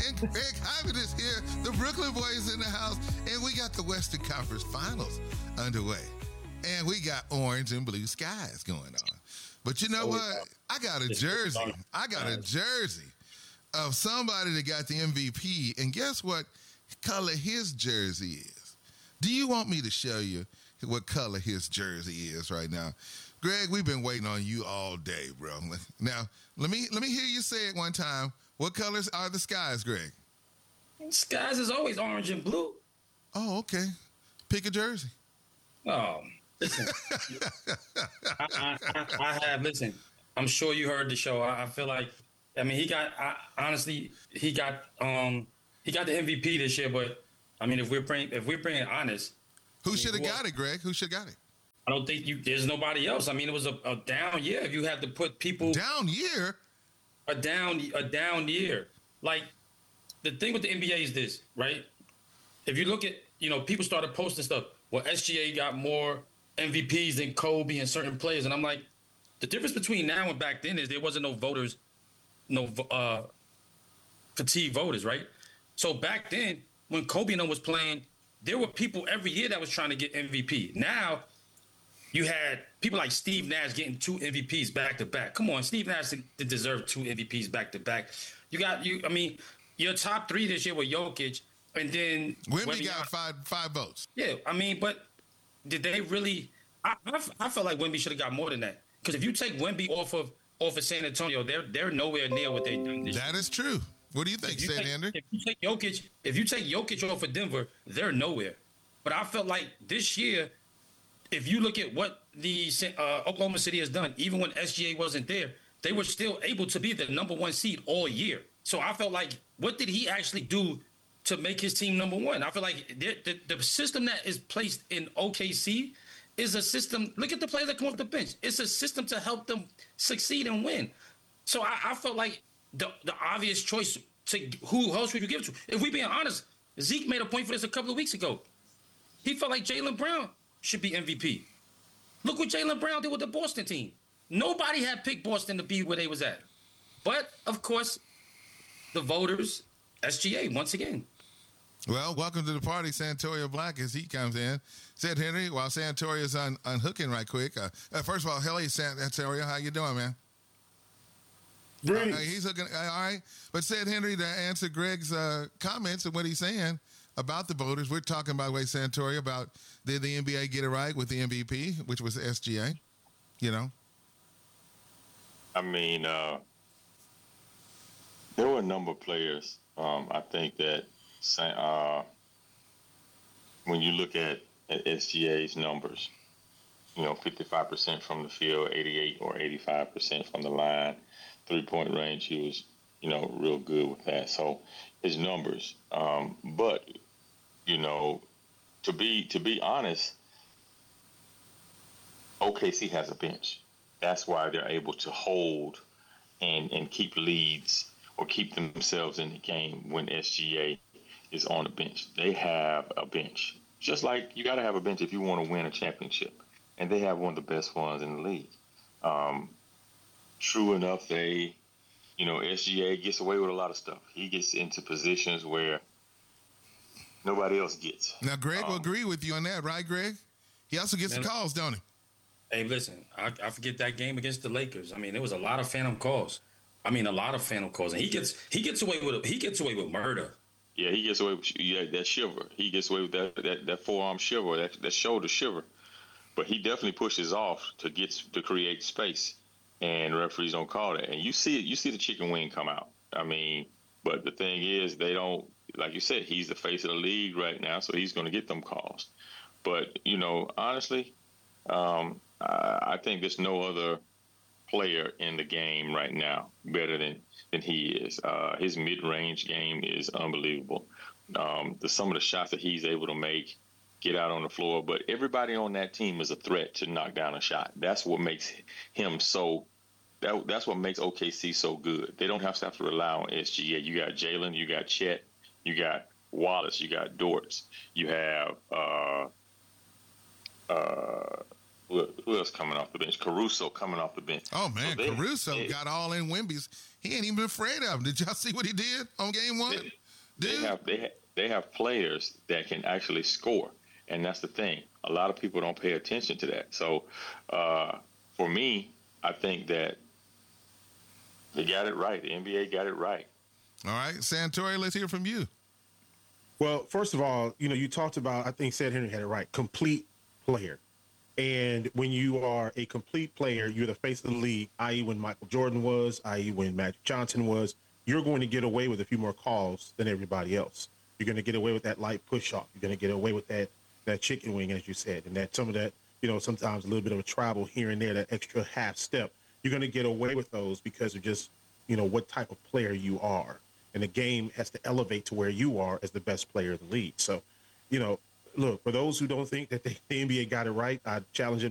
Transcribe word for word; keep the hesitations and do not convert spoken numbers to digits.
and Greg Hyman is here. The Brooklyn boys in the house, and we got the Western Conference Finals underway, and we got orange and blue skies going on. But you know oh, what? I got a jersey. I got a jersey of somebody that got the M V P, and guess what color his jersey is? Do you want me to show you what color his jersey is right now? Greg, we've been waiting on you all day, bro. Now, let me let me hear you say it one time. What colors are the skies, Greg? Skies is always orange and blue. Oh, okay. Pick a jersey. Oh, listen. I, I, I, I have, listen, I'm sure you heard the show. I, I feel like, I mean, he got, I, honestly, he got um, he got the M V P this year, but, I mean, if we're being, if we're being honest. Who should have got it, Greg? Who should have got it? I don't think you. There's nobody else. I mean, it was a, a down year. If you had to put people down year, a down a down year. Like the thing with the N B A is this, right? If you look at, you know, people started posting stuff. Well, S G A got more M V Ps than Kobe and certain players, and I'm like, the difference between now and back then is there wasn't no voters, no uh, fatigue voters, right? So back then, when Kobe and them was playing, there were people every year that was trying to get M V P. Now. You had people like Steve Nash getting two M V Ps back to back. Come on, Steve Nash did deserve two M V Ps back to back. You got you. I mean, your top three this year were Jokic, and then Wemby got five five votes. Yeah, I mean, but did they really? I I, I felt like Wemby should have got more than that. Because if you take Wemby off of off of San Antonio, they're they're nowhere near what they done this year. That is true. What do you think, Sid Henry? If you take Jokic, if you take Jokic off of Denver, they're nowhere. But I felt like this year. If you look at what the uh, Oklahoma City has done, even when S G A wasn't there, they were still able to be the number one seed all year. So I felt like, what did he actually do to make his team number one? I feel like the, the, the system that is placed in O K C is a system. Look at the players that come off the bench. It's a system to help them succeed and win. So I, I felt like the, the obvious choice to who else would you give it to? If we being honest, Zeke made a point for this a couple of weeks ago. He felt like Jaylen Brown should be M V P. Look what Jaylen Brown did with the Boston team. Nobody had picked Boston to be where they was at. But, of course, the voters, S G A, once again. Well, welcome to the party, Santoria Black, as he comes in. Said Henry, while Santoria's un- unhooking right quick. Uh, uh, first of all, hello, Santoria. How you doing, man? Great. Uh, he's hooking. Uh, all right. But said Henry, to answer Greg's uh, comments and what he's saying about the voters, we're talking, by the way, Santoria, about did the N B A get it right with the M V P, which was S G A, you know? I mean, uh, there were a number of players. Um, I think that uh, when you look at, at S G A's numbers, you know, fifty-five percent from the field, eighty-eight or eighty-five percent from the line, three-point range, he was, you know, real good with that. So his numbers. Um, but, you know, to be to be honest, O K C has a bench. That's why they're able to hold and, and keep leads or keep themselves in the game when S G A is on the bench. They have a bench. Just like you got to have a bench if you want to win a championship. And they have one of the best ones in the league. Um, true enough, they, you know, S G A gets away with a lot of stuff. He gets into positions where nobody else gets. Now, Greg um, will agree with you on that, right, Greg? He also gets man, the calls, don't he? Hey, listen, I, I forget that game against the Lakers. I mean, there was a lot of phantom calls. I mean, a lot of phantom calls, and he gets he gets away with he gets away with murder. Yeah, he gets away with yeah that shiver. He gets away with that that, that forearm shiver, that that shoulder shiver. But he definitely pushes off to get to create space, and referees don't call that. And you see it, you see the chicken wing come out. I mean, but the thing is, they don't. Like you said, he's the face of the league right now, so he's going to get them calls. But you know, honestly, um, I, I think there's no other player in the game right now better than than he is. Uh, his mid-range game is unbelievable. Um, the some of the shots that he's able to make, get out on the floor, but everybody on that team is a threat to knock down a shot. That's what makes him so. That, that's what makes O K C so good. They don't have to have to rely on S G A. You got Jalen, you got Chet, you got Wallace, you got Dort, you have uh, uh, Who, who else coming off the bench? Caruso coming off the bench. Oh man, So they- Caruso they- got all in Wimby's. He ain't even afraid of him. Did y'all see what he did on game one? They, Dude, they have they ha- they have players that can actually score, and that's the thing. A lot of people don't pay attention to that. So, uh, for me, I think that they got it right. The N B A got it right. all right, Santori, let's hear from you. Well, first of all, you know, you talked about, I think Sid Henry had it right, complete player. And when you are a complete player, you're the face of the league, that is when Michael Jordan was, that is when Magic Johnson was, you're going to get away with a few more calls than everybody else. You're going to get away with that light push-off. You're going to get away with that that chicken wing, as you said, and that some of that, you know, sometimes a little bit of a travel here and there, that extra half step. You're going to get away with those because of just, you know, what type of player you are. And the game has to elevate to where you are as the best player of the league. So, you know, look, for those who don't think that the, the N B A got it right, I challenge them